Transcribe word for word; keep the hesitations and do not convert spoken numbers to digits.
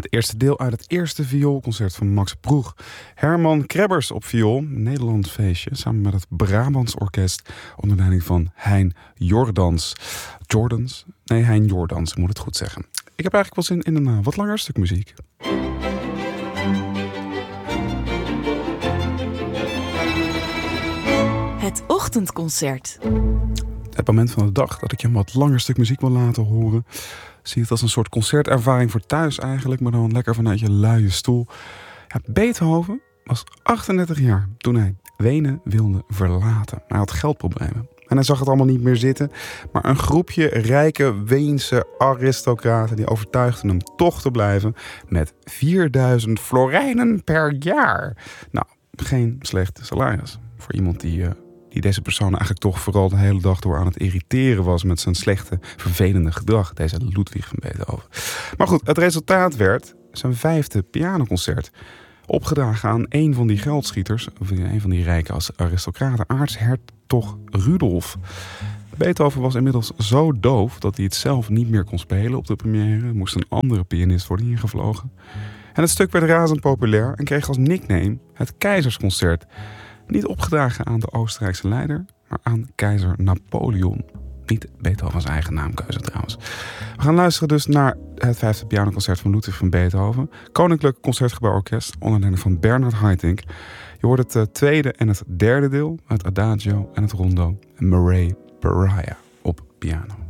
Het eerste deel uit het eerste vioolconcert van Max Proeg. Herman Krebbers op viool, een Nederlands feestje, samen met het Brabants Orkest onder leiding van Hein Jordans. Jordans? Nee, Hein Jordans, ik moet het goed zeggen. Ik heb eigenlijk wel zin in een uh, wat langer stuk muziek. Het ochtendconcert. Het moment van de dag dat ik je een wat langer stuk muziek wil laten horen. Zie het als een soort concertervaring voor thuis eigenlijk, maar dan lekker vanuit je luie stoel. Ja, Beethoven was achtendertig jaar toen hij Wenen wilde verlaten. Hij had geldproblemen en hij zag het allemaal niet meer zitten. Maar een groepje rijke Weense aristocraten die overtuigden hem toch te blijven met vierduizend florijnen per jaar. Nou, geen slecht salaris voor iemand die... Uh, die deze persoon eigenlijk toch vooral de hele dag door aan het irriteren was met zijn slechte, vervelende gedrag. Deze Ludwig van Beethoven. Maar goed, het resultaat werd zijn vijfde pianoconcert. Opgedragen aan een van die geldschieters, of een van die rijke aristocraten, aartshertog Rudolf. Beethoven was inmiddels zo doof dat hij het zelf niet meer kon spelen op de première. Er moest een andere pianist worden ingevlogen. En het stuk werd razend populair en kreeg als nickname het Keizersconcert. Niet opgedragen aan de Oostenrijkse leider, maar aan keizer Napoleon. Niet Beethovens eigen naamkeuze trouwens. We gaan luisteren dus naar het vijfde pianoconcert van Ludwig van Beethoven. Koninklijk Concertgebouworkest onder leiding van Bernard Haitink. Je hoort het tweede en het derde deel, het Adagio en het Rondo. En Murray Pariah op piano.